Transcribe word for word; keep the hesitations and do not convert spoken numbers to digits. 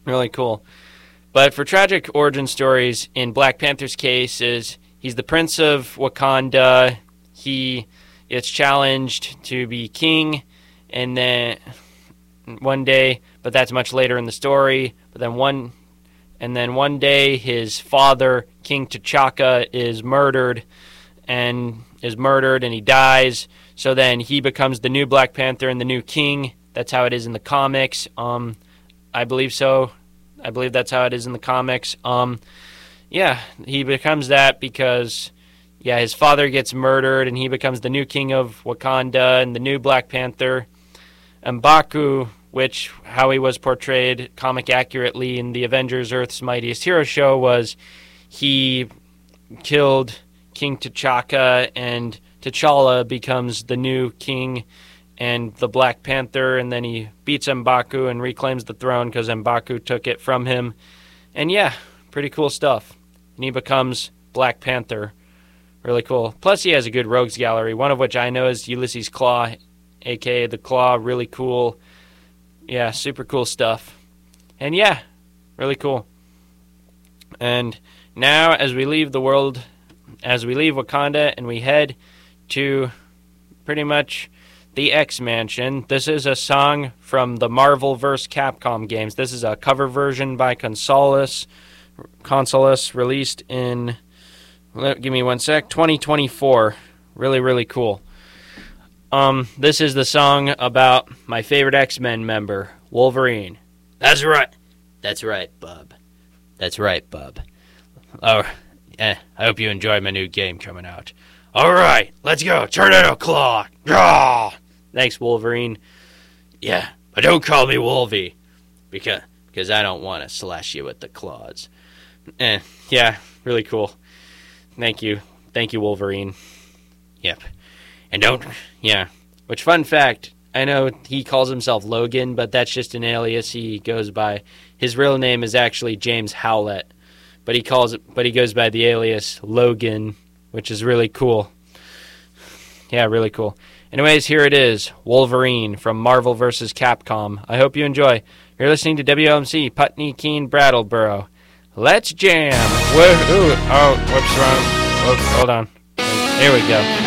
Really cool. But for tragic origin stories, in Black Panther's case, is he's the Prince of Wakanda. He gets challenged to be king, and then one day, but that's much later in the story. But then one, and then one day, his father, King T'Chaka, is murdered, and is murdered, and he dies. So then he becomes the new Black Panther and the new king. That's how it is in the comics. Um, I believe so. I believe that's how it is in the comics. Um, yeah, he becomes that because, yeah, his father gets murdered, and he becomes the new king of Wakanda and the new Black Panther. M'Baku, which, how he was portrayed comic accurately in the Avengers Earth's Mightiest Hero show, was he killed King T'Chaka, and T'Challa becomes the new king and the Black Panther, and then he beats M'Baku and reclaims the throne because M'Baku took it from him. And yeah, pretty cool stuff. And he becomes Black Panther. Really cool. Plus he has a good rogues gallery, one of which I know is Ulysses Claw, a k a. The Claw. Really cool. Yeah, super cool stuff. And yeah, really cool. And now as we leave the world, as we leave Wakanda and we head to pretty much the X-Mansion. This is a song from the Marvelverse Capcom games. This is a cover version by Consolas, Consolas released in, give me one sec, twenty twenty-four. Really, really cool. Um, this is the song about my favorite X-Men member, Wolverine. That's right. That's right, bub. That's right, bub. Oh, eh, I hope you enjoy my new game coming out. All right, let's go. Tornado Claw. Draw. Thanks, Wolverine. Yeah, but don't call me Wolvie, because because I don't want to slash you with the claws. Eh, yeah, really cool. Thank you. Thank you, Wolverine. Yep. And don't, yeah. Which, fun fact, I know he calls himself Logan, but that's just an alias he goes by. His real name is actually James Howlett, but he calls it, but he goes by the alias Logan, which is really cool. Yeah, really cool. Anyways, here it is, Wolverine from Marvel versus. Capcom. I hope you enjoy. You're listening to W O M C, Putney, Keene, Brattleboro. Let's jam. Whoa, ooh, oh, whoops, wrong. Whoops, hold on. Here we go.